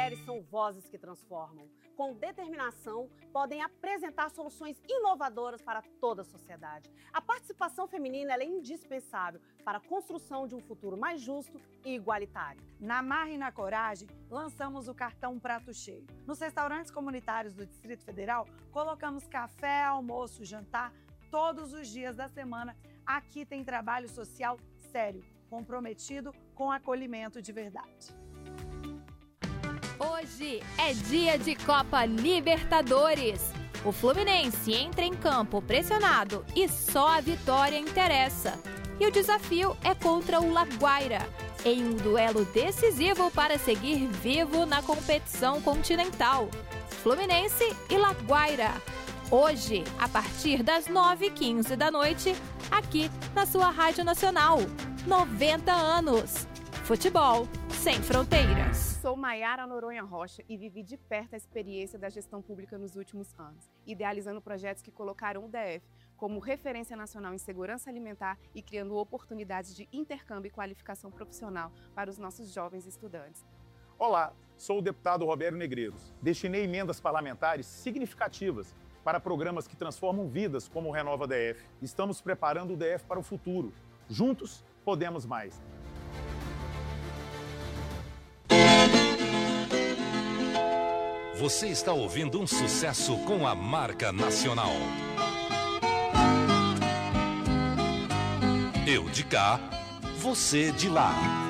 mulheres são vozes que transformam. Com determinação, podem apresentar soluções inovadoras para toda a sociedade. A participação feminina é indispensável para a construção de um futuro mais justo e igualitário. Na Marra e na Coragem, lançamos o cartão Prato Cheio. Nos restaurantes comunitários do Distrito Federal, colocamos café, almoço, jantar todos os dias da semana. Aqui tem trabalho social sério, comprometido com acolhimento de verdade. Hoje é dia de Copa Libertadores. O Fluminense entra em campo pressionado e só a vitória interessa. E o desafio é contra o La Guaira, em um duelo decisivo para seguir vivo na competição continental. Fluminense e La Guaira. Hoje, a partir das 9h15 da noite, aqui na sua Rádio Nacional. 90 anos. Futebol sem fronteiras. Sou Maiara Noronha Rocha e vivi de perto a experiência da gestão pública nos últimos anos, idealizando projetos que colocaram o DF como referência nacional em segurança alimentar e criando oportunidades de intercâmbio e qualificação profissional para os nossos jovens estudantes. Olá, sou o deputado Roberto Negreiros. Destinei emendas parlamentares significativas para programas que transformam vidas como o Renova DF. Estamos preparando o DF para o futuro. Juntos, podemos mais. Você está ouvindo um sucesso com a marca Nacional. Eu de cá, você de lá.